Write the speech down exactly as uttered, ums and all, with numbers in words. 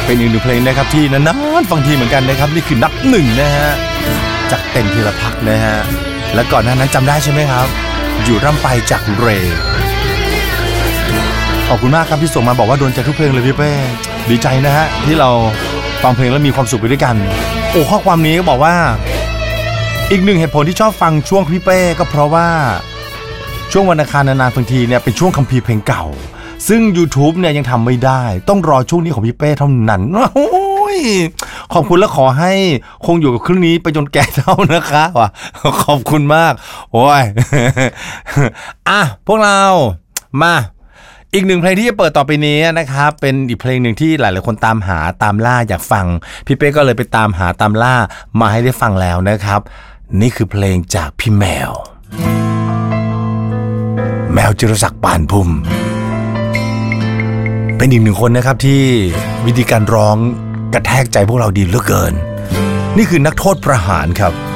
เป็นอีกหนึ่งเพลงนะครับที่นานๆฟังทีเหมือนกันนะครับนี่คือนับหนึ่งนะฮะจากเต็นธีรพักษ์นะฮะและก่อนหน้านั้นจำได้ใช่ไหมครับอยู่ร่ำไปจากเรย์ขอบคุณมากครับที่ส่งมาบอกว่าโดนใจทุกเพลงเลยพี่เป้ดีใจนะฮะที่เราฟังเพลงแล้วมีความสุขไปด้วยกันโอ้ข้อความนี้ก็บอกว่าอีกหนึ่งเหตุผลที่ชอบฟังช่วงพี่เป้ก็เพราะว่าช่วงวันอังคารนานๆบางทีเนี่ยเป็นช่วงคัมภีร์เพลงเก่าซึ่ง YouTube เนี่ยยังทำไม่ได้ต้องรอช่วงนี้ของพี่เป้เท่านั้นโอ้ยขอบคุณและขอให้คงอยู่กับเครื่องนี้ไปจนแก่เท่านะคะว่ะขอบคุณมากโอ้ย อ่ะพวกเรามาอีกหนึ่งเพลงที่จะเปิดต่อไปนี้นะครับเป็นอีกเพลงหนึ่งที่หลายๆคนตามหาตามล่าอยากฟังพี่เป้ก็เลยไปตามหาตามล่ามาให้ได้ฟังแล้วนะครับนี่คือเพลงจากพี่แมวแมวจิรศักดิ์ปานพุ่มเป็นอีกหนึ่งคนนะครับที่วิธีการร้องกระแทกใจพวกเราดีเหลือเกินนี่คือนักโทษประหารครับ